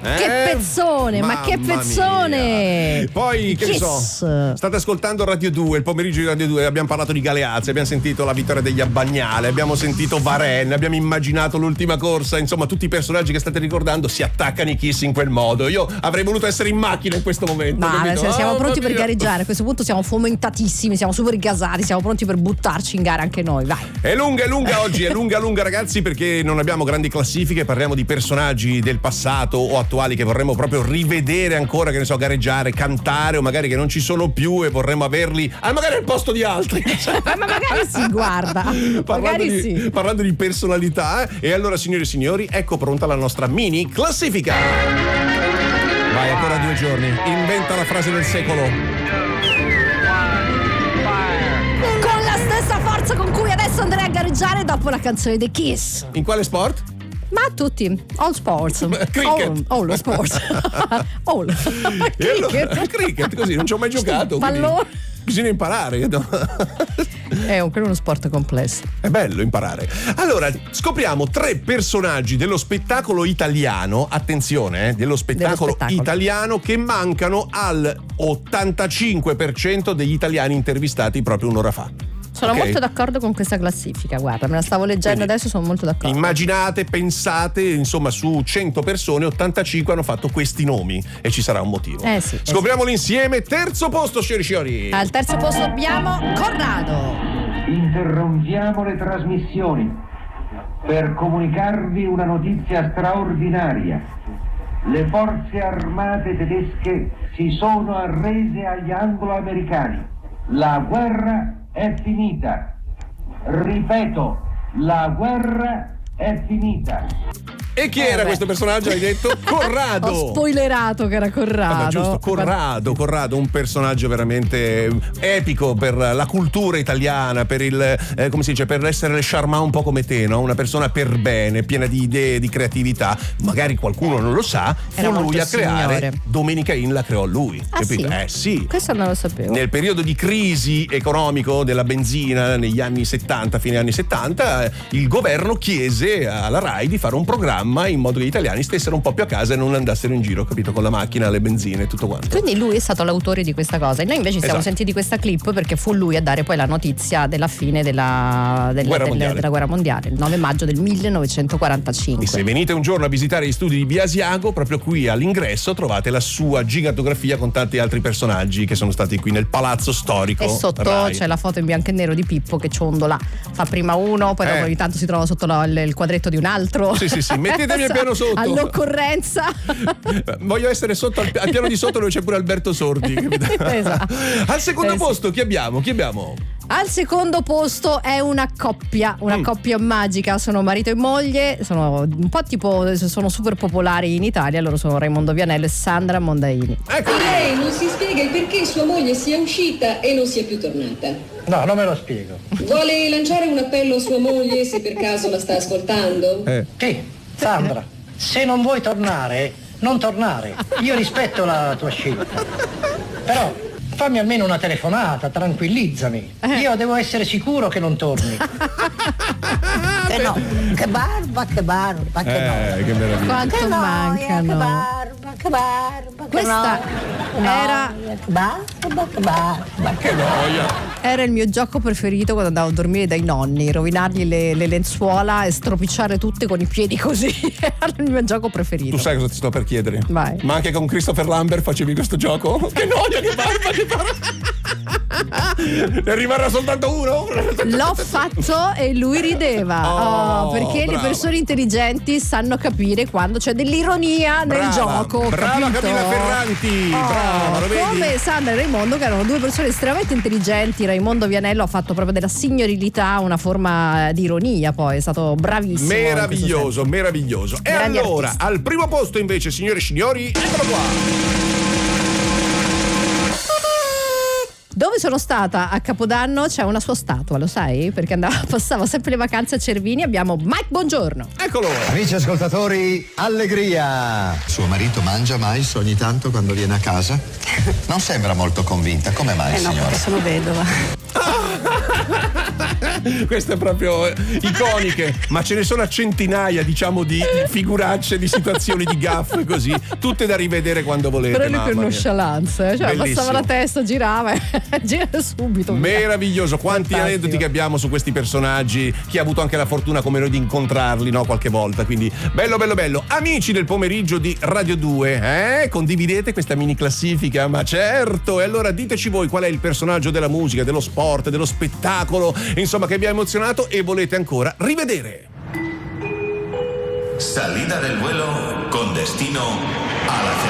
Che pezzone, ma che pezzone! Mia. Poi, che ne so, state ascoltando Radio 2, il pomeriggio di Radio 2, abbiamo parlato di Galeazzi, abbiamo sentito la vittoria degli Abbagnale, abbiamo sentito Varenne, abbiamo immaginato l'ultima corsa, insomma tutti i personaggi che state ricordando si attaccano i Kiss in quel modo. Io avrei voluto essere in macchina in questo momento. Ma siamo pronti per gareggiare, a questo punto siamo fomentatissimi, siamo super gasati, siamo pronti per buttarci in gara anche noi, vai. È lunga oggi, è lunga ragazzi, perché non abbiamo grandi classifiche, parliamo di personaggi del passato o attuali che vorremmo proprio rivedere ancora, che ne so, gareggiare, cantare, o magari che non ci sono più e vorremmo averli magari al posto di altri. Ma magari sì, guarda. Parlando di personalità, e allora signore e signori, ecco pronta la nostra mini classifica. Vai, ancora 2 giorni. Inventa la frase del secolo. Con la stessa forza con cui adesso andrei a gareggiare dopo la canzone dei Kiss. In quale sport? Ma tutti, all sports. Cricket. All sports. All. Cricket, così, non ci ho mai giocato. Pallone. Bisogna imparare. È uno sport complesso. È bello imparare. Allora, scopriamo 3 personaggi dello spettacolo italiano, attenzione, dello spettacolo italiano, che mancano al 85% degli italiani intervistati proprio un'ora fa. Sono molto d'accordo con questa classifica, guarda, me la stavo leggendo. Quindi, adesso sono molto d'accordo. Immaginate, pensate, insomma, su 100 persone 85 hanno fatto questi nomi e ci sarà un motivo. Sì. Scopriamolo insieme. Terzo posto, signori. Al terzo posto abbiamo Corrado. Interrompiamo le trasmissioni per comunicarvi una notizia straordinaria. Le forze armate tedesche si sono arrese agli anglo-americani. La guerra è finita. Ripeto, la guerra è finita. E chi era questo personaggio, hai detto? Corrado. Ho spoilerato che era Corrado. Vabbè, giusto, Corrado, un personaggio veramente epico per la cultura italiana, per il come si dice, per essere le charmant un po' come te, no? Una persona per bene, piena di idee, di creatività. Magari qualcuno non lo sa, fu lui a creare signore. Domenica In la creò lui, capito? Sì? Questo non lo sapevo. Nel periodo di crisi economico della benzina negli anni 70, fine anni 70, il governo chiese alla Rai di fare un programma in modo che gli italiani stessero un po' più a casa e non andassero in giro, capito, con la macchina, le benzine e tutto quanto. Quindi lui è stato l'autore di questa cosa, e noi invece siamo sentiti questa clip perché fu lui a dare poi la notizia della fine della guerra mondiale, il 9 maggio del 1945. E se venite un giorno a visitare gli studi di Biasiago, proprio qui all'ingresso trovate la sua gigantografia con tanti altri personaggi che sono stati qui nel palazzo storico. E sotto Rai. c'è la foto in bianco e nero di Pippo che ciondola, fa prima uno, poi dopo ogni tanto si trova sotto il quadretto di un altro. Sì, mettetemi al piano sotto. All'occorrenza. Voglio essere sotto al piano di sotto dove c'è pure Alberto Sordi. Esatto. Al secondo posto chi abbiamo? Al secondo posto è una coppia magica, sono marito e moglie, sono un po' tipo, sono super popolari in Italia, loro sono Raimondo Vianello e Sandra Mondaini. Ecco. Lei non si spiega il perché sua moglie sia uscita e non sia più tornata. No, non me lo spiego. Vuole lanciare un appello a sua moglie se per caso la sta ascoltando? Sì, Sandra, se non vuoi tornare, non tornare. Io rispetto la tua scelta. Però fammi almeno una telefonata, tranquillizzami. Io devo essere sicuro che non torni. Che barba. Che meraviglia. Quanto mancano. Che barba. Questa era Che noia. Era il mio gioco preferito quando andavo a dormire dai nonni, rovinargli le lenzuola e stropicciare tutte con i piedi così. Era il mio gioco preferito. Tu sai cosa ti sto per chiedere? Vai. Ma anche con Christopher Lambert facevi questo gioco? Che noia, che barba. Ne rimarrà soltanto uno? L'ho fatto e lui rideva. Perché brava. le persone intelligenti sanno capire quando c'è dell'ironia nel gioco. Brava, capito? Camilla Ferranti. Brava, lo vedi? Come Sandra e Raimondo, che erano due persone estremamente intelligenti. Raimondo Vianello ha fatto proprio della signorilità una forma di ironia, poi è stato bravissimo. Meraviglioso. E Grandi allora, artisti. al primo posto invece, signore e signori, eccolo qua. Dove sono stata a Capodanno c'è una sua statua, lo sai? Perché passavo sempre le vacanze a Cervini. Abbiamo Mike Bongiorno. Eccolo. Amici ascoltatori, allegria! Suo marito mangia mais ogni tanto quando viene a casa? Non sembra molto convinta, come mai, signora? sono vedova. Queste proprio iconiche, ma ce ne sono a centinaia, diciamo, di figuracce, di situazioni, di gaffe così, tutte da rivedere quando volete. Però lui per nonchalance, cioè bellissimo. passava la testa, girava e gira subito. Meraviglioso, quanti Fantastico. aneddoti che abbiamo su questi personaggi, chi ha avuto anche la fortuna come noi di incontrarli, no, qualche volta, quindi bello bello bello. Amici del pomeriggio di Radio 2, condividete questa mini classifica? Ma certo, e allora diteci voi qual è il personaggio della musica, dello sport, dello spettacolo, insomma, che vi ha emozionato e volete ancora rivedere. Salida del vuelo con destino a la